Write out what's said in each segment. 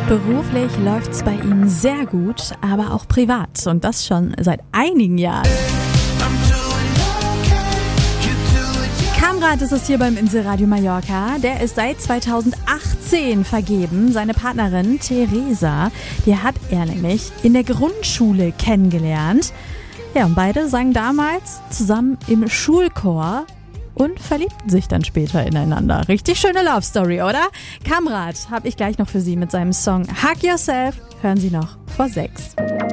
Beruflich läuft's bei ihm sehr gut, aber auch privat. Und das schon seit einigen Jahren. Kamrat ist es hier beim Inselradio Mallorca. Der ist seit 2018 vergeben. Seine Partnerin Theresa, die hat er nämlich in der Grundschule kennengelernt. Ja, und beide sangen damals zusammen im Schulchor und verliebten sich dann später ineinander. Richtig schöne Love Story, oder? Kamrat habe ich gleich noch für Sie mit seinem Song Hug Yourself. Hören Sie noch vor 6.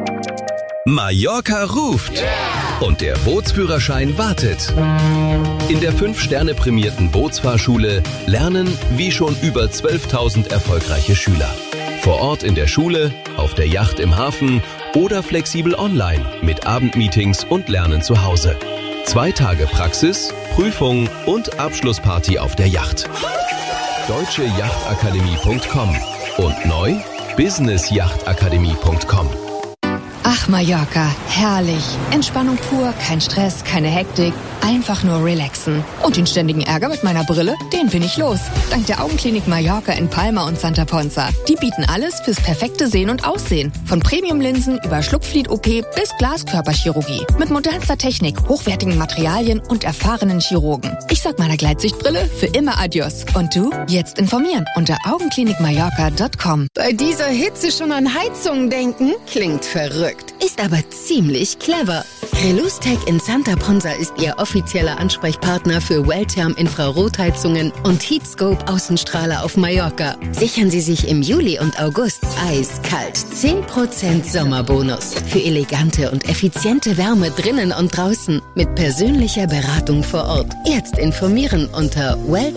Mallorca ruft. Und der Bootsführerschein wartet. In der 5-Sterne-prämierten Bootsfahrschule lernen wie schon über 12.000 erfolgreiche Schüler. Vor Ort in der Schule, auf der Yacht im Hafen oder flexibel online mit Abendmeetings und Lernen zu Hause. 2 Tage Praxis, Prüfung und Abschlussparty auf der Yacht. deutscheyachtakademie.com und neu businessyachtakademie.com. Ach, Mallorca, herrlich. Entspannung pur, kein Stress, keine Hektik. Einfach nur relaxen. Und den ständigen Ärger mit meiner Brille, den bin ich los. Dank der Augenklinik Mallorca in Palma und Santa Ponza. Die bieten alles fürs perfekte Sehen und Aussehen. Von Premium-Linsen über Schlupflid-OP bis Glaskörperchirurgie. Mit modernster Technik, hochwertigen Materialien und erfahrenen Chirurgen. Ich sag meiner Gleitsichtbrille für immer Adios. Und du? Jetzt informieren unter augenklinikmallorca.com. Bei dieser Hitze schon an Heizungen denken? Klingt verrückt. Ist aber ziemlich clever. Relustech in Santa Ponza ist Ihr offizieller Ansprechpartner für Welltherm-Infrarotheizungen und Heatscope Außenstrahler auf Mallorca. Sichern Sie sich im Juli und August eiskalt 10% Sommerbonus für elegante und effiziente Wärme drinnen und draußen mit persönlicher Beratung vor Ort. Jetzt informieren unter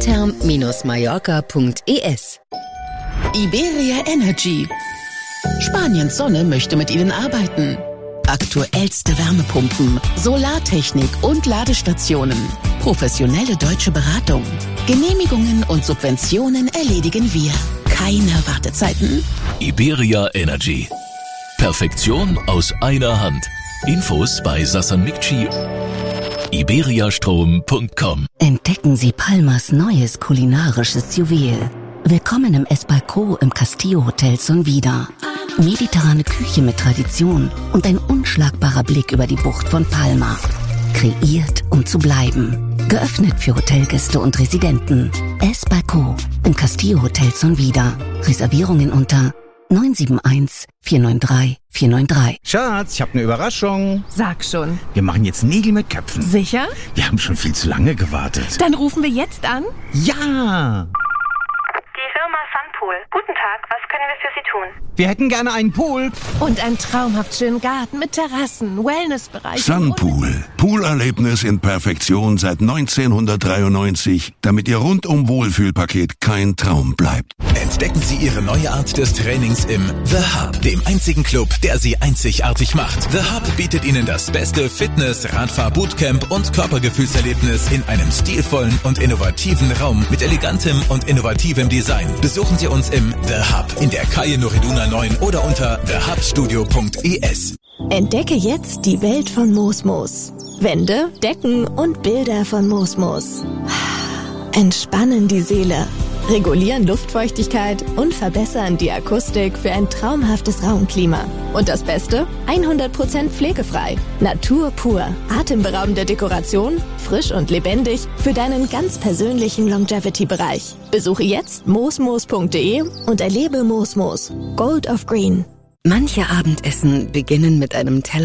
welltherm-mallorca.es. Iberia Energy. Spaniens Sonne möchte mit Ihnen arbeiten. Aktuellste Wärmepumpen, Solartechnik und Ladestationen. Professionelle deutsche Beratung. Genehmigungen und Subventionen erledigen wir. Keine Wartezeiten. Iberia Energy. Perfektion aus einer Hand. Infos bei Sassan Mikci. iberiastrom.com. Entdecken Sie Palmas neues kulinarisches Juwel. Willkommen im Esbalco im Castillo Hotel Sonvida. Mediterrane Küche mit Tradition und ein unschlagbarer Blick über die Bucht von Palma. Kreiert, um zu bleiben. Geöffnet für Hotelgäste und Residenten. Esbalco im Castillo Hotel Sonvida. Reservierungen unter 971 493 493. Schatz, ich habe eine Überraschung. Sag schon. Wir machen jetzt Nägel mit Köpfen. Sicher? Wir haben schon viel zu lange gewartet. Dann rufen wir jetzt an. Ja! Die Firma Sunpool. Guten Tag, was können wir für Sie tun? Wir hätten gerne einen Pool. Und einen traumhaft schönen Garten mit Terrassen, Wellnessbereich. Sunpool. Poolerlebnis in Perfektion seit 1993, damit Ihr rundum-Wohlfühlpaket kein Traum bleibt. Entdecken Sie Ihre neue Art des Trainings im The Hub, dem einzigen Club, der Sie einzigartig macht. The Hub bietet Ihnen das beste Fitness-, Radfahr-Bootcamp und Körpergefühlserlebnis in einem stilvollen und innovativen Raum mit elegantem und innovativem Design. Besuchen Sie uns im The Hub in der Calle Noriduna 9 oder unter thehubstudio.es. Entdecke jetzt die Welt von Mosmos. Wände, Decken und Bilder von Mosmos. Entspannen die Seele, regulieren Luftfeuchtigkeit und verbessern die Akustik für ein traumhaftes Raumklima. Und das Beste? 100% pflegefrei. Natur pur. Atemberaubende Dekoration, frisch und lebendig für deinen ganz persönlichen Longevity-Bereich. Besuche jetzt mosmos.de und erlebe Mosmos. Gold of Green. Manche Abendessen beginnen mit einem Teller